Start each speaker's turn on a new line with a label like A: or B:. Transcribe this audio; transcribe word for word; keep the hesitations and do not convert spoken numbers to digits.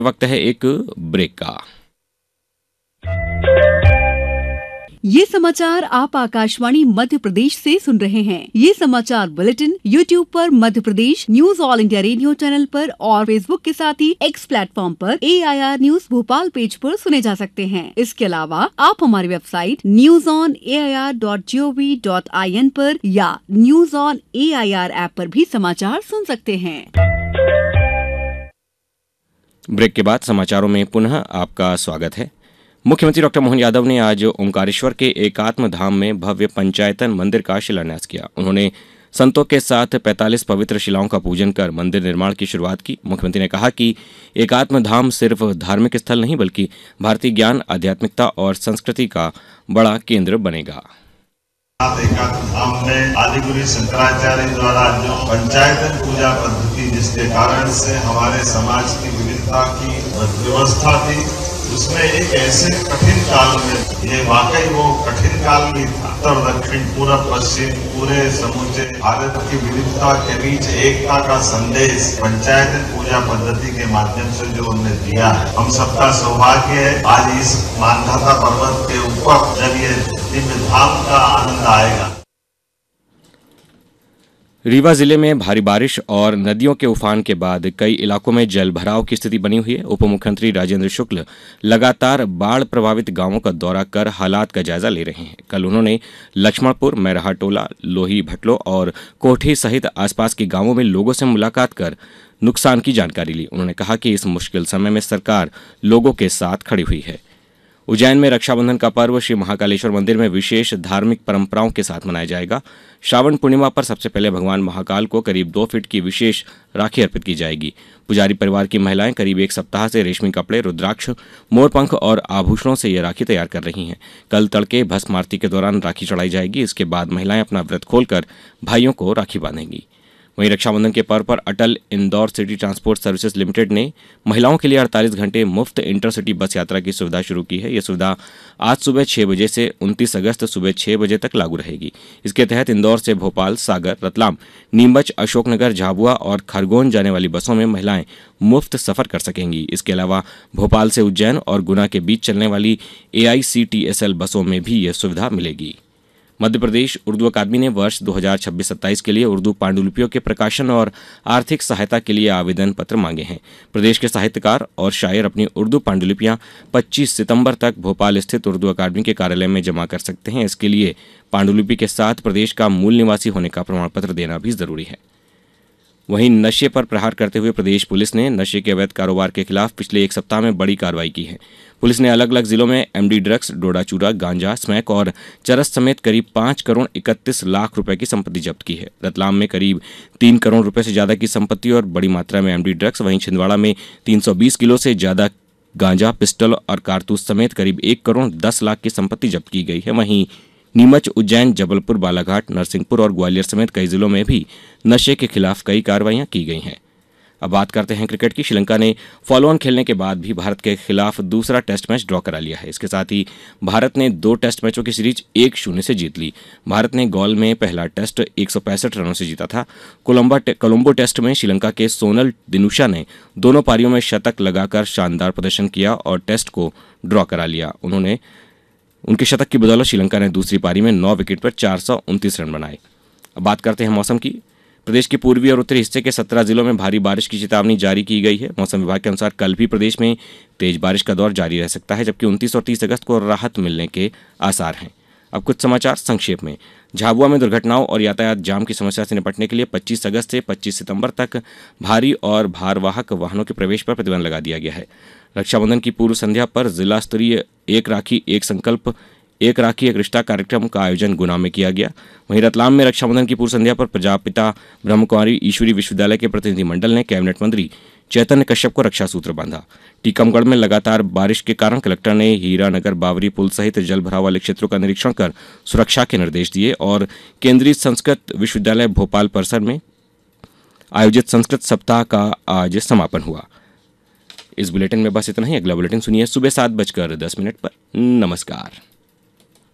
A: वक्त है एक ब्रेक का।
B: ये समाचार आप आकाशवाणी मध्य प्रदेश से सुन रहे हैं। ये समाचार बुलेटिन यूट्यूब पर Madhya Pradesh news all India radio channel पर और फेसबुक के साथ ही एक्स प्लेटफॉर्म पर ए I R news Bhopal page पर सुने जा सकते हैं। इसके अलावा आप हमारी website news on A I R dot G O V dot I N पर या news on A I R app पर भी समाचार सुन सकते हैं।
A: ब्रेक के बाद समाचारों में पुनः आपका स्वागत है। मुख्यमंत्री डॉक्टर मोहन यादव ने आज ओंकारेश्वर के एकात्म धाम में भव्य पंचायतन मंदिर का शिलान्यास किया। उन्होंने संतों के साथ पैंतालीस पवित्र शिलाओं का पूजन कर मंदिर निर्माण की शुरुआत की। मुख्यमंत्री ने कहा कि एकात्म धाम सिर्फ धार्मिक स्थल नहीं बल्कि भारतीय ज्ञान, आध्यात्मिकता और संस्कृति का बड़ा केंद्र बनेगा।
C: एकात्म धाम में आदिगुरु शंकराचार्य द्वारा जो पंचायतन पूजा पद्धति, जिसके कारण से हमारे समाज की विविधता की व्यवस्था थी, उसमें एक ऐसे कठिन काल में ये वाकई वो कठिन काल भी था। उत्तर दक्षिण पूर्व पश्चिम पूरे समूचे भारत की विविधता के बीच एकता का संदेश पंचायत पूजा पद्धति के माध्यम से जो उन्होंने दिया है, हम सबका सौभाग्य है आज इस मानधाता पर्वत के ऊपर जब ये दिव्य धाम का आनंद आएगा।
A: रीवा जिले में भारी बारिश और नदियों के उफान के बाद कई इलाकों में जल भराव की स्थिति बनी हुई है। उप मुख्यमंत्री राजेंद्र शुक्ल लगातार बाढ़ प्रभावित गांवों का दौरा कर हालात का जायजा ले रहे हैं। कल उन्होंने लक्ष्मणपुर, मैरहा टोला, लोही भटलो और कोठी सहित आसपास के गांवों में लोगों से मुलाकात कर नुकसान की जानकारी ली। उन्होंने कहा कि इस मुश्किल समय में सरकार लोगों के साथ खड़ी हुई है। उज्जैन में रक्षाबंधन का पर्व श्री महाकालेश्वर मंदिर में विशेष धार्मिक परंपराओं के साथ मनाया जाएगा। श्रावण पूर्णिमा पर सबसे पहले भगवान महाकाल को करीब दो फीट की विशेष राखी अर्पित की जाएगी। पुजारी परिवार की महिलाएं करीब एक सप्ताह से रेशमी कपड़े, रुद्राक्ष, मोरपंख और आभूषणों से ये राखी तैयार कर रही हैं। कल तड़के भस्म आरती के दौरान राखी चढ़ाई जाएगी। इसके बाद महिलाएं अपना व्रत खोलकर भाइयों को राखी बांधेंगी। वहीं रक्षाबंधन के पर्व पर अटल Indore city transport services limited ने महिलाओं के लिए अड़तालीस घंटे मुफ्त इंटरसिटी बस यात्रा की सुविधा शुरू की है। यह सुविधा आज सुबह छह बजे से उनतीस अगस्त सुबह छह बजे तक लागू रहेगी। इसके तहत इंदौर से भोपाल, सागर, रतलाम, नीमच, अशोकनगर, झाबुआ और खरगोन जाने वाली बसों में महिलाएं मुफ्त सफर कर सकेंगी। इसके अलावा भोपाल से उज्जैन और गुना के बीच चलने वाली ए आई सी टी एस एल बसों में भी यह सुविधा मिलेगी। मध्य प्रदेश उर्दू अकादमी ने वर्ष दो हज़ार छब्बीस सत्ताईस के लिए उर्दू पांडुलिपियों के प्रकाशन और आर्थिक सहायता के लिए आवेदन पत्र मांगे हैं। प्रदेश के साहित्यकार और शायर अपनी उर्दू पांडुलिपियां पच्चीस सितंबर तक भोपाल स्थित उर्दू अकादमी के कार्यालय में जमा कर सकते हैं। इसके लिए पांडुलिपि के साथ प्रदेश का मूल निवासी होने का प्रमाण पत्र देना भी जरूरी है। वहीं नशे पर प्रहार करते हुए प्रदेश पुलिस ने नशे के अवैध कारोबार के खिलाफ पिछले एक सप्ताह में बड़ी कार्रवाई की है। पुलिस ने अलग अलग जिलों में एमडी ड्रग्स, डोडा चूरा, गांजा, स्मैक और चरस समेत करीब पाँच करोड़ इकतीस लाख रुपए की संपत्ति जब्त की है। रतलाम में करीब तीन करोड़ रुपए से ज्यादा की संपत्ति और बड़ी मात्रा में एमडी ड्रग्स, वहीं छिंदवाड़ा में तीन सौ बीस किलो से ज्यादा गांजा, पिस्टल और कारतूस समेत करीब एक करोड़ दस लाख की संपत्ति जब्त की गई है। वहीं नीमच, उज्जैन, जबलपुर, बालाघाट, नरसिंहपुर और ग्वालियर समेत कई जिलों में भी नशे के खिलाफ कई कार्रवाइयां की गई हैं। अब बात करते हैं क्रिकेट की। श्रीलंका ने फॉलो ऑन खेलने के बाद भी भारत के खिलाफ दूसरा टेस्ट मैच ड्रॉ करा लिया है। इसके साथ ही भारत ने दो टेस्ट मैचों की सीरीज एक शून्य से जीत ली। भारत ने गॉल में पहला टेस्ट एक सौ पैंसठ रनों से जीता था। कोलंबो टे, कोलंबो टेस्ट में श्रीलंका के सोनल दिनुशा ने दोनों पारियों में शतक लगाकर शानदार प्रदर्शन किया और टेस्ट को ड्रॉ करा लिया। उन्होंने उनके शतक की बदौलत श्रीलंका ने दूसरी पारी में नौ विकेट पर चार सौ उनतीस रन बनाए। अब बात करते हैं मौसम की। प्रदेश के पूर्वी और उत्तरी हिस्से के सत्रह जिलों में भारी बारिश की चेतावनी जारी की गई है। मौसम विभाग के अनुसार कल भी प्रदेश में तेज बारिश का दौर जारी रह सकता है, जबकि उनतीस और तीस अगस्त को राहत मिलने के आसार हैं। अब कुछ समाचार संक्षेप में। झाबुआ में दुर्घटनाओं और यातायात जाम की समस्या से निपटने के लिए पच्चीस अगस्त से पच्चीस सितंबर तक भारी और भारवाहक वाहनों के प्रवेश पर प्रतिबंध लगा दिया गया है। रक्षाबंधन की पूर्व संध्या पर जिला स्तरीय एक राखी एक संकल्प एक राखी एक रिश्ता कार्यक्रम का आयोजन गुना में किया गया। वहीं रतलाम में रक्षाबंधन की पूर्व संध्या पर प्रजापिता ब्रह्मकुमारी ईश्वरी विश्वविद्यालय के प्रतिनिधि मंडल ने कैबिनेट मंत्री चैतन्य कश्यप को रक्षा सूत्र बांधा। टीकमगढ़ में लगातार बारिश के कारण कलेक्टर ने हीरानगर बावरी पुल सहित जल भराव वाले क्षेत्रों का निरीक्षण कर सुरक्षा के निर्देश दिए और केंद्रीय संस्कृत विश्वविद्यालय भोपाल परिसर में आयोजित संस्कृत सप्ताह का आज समापन हुआ। इस बुलेटिन में बस इतना ही। अगला बुलेटिन सुनिए सुबह सात बजकर दस मिनट पर। नमस्कार।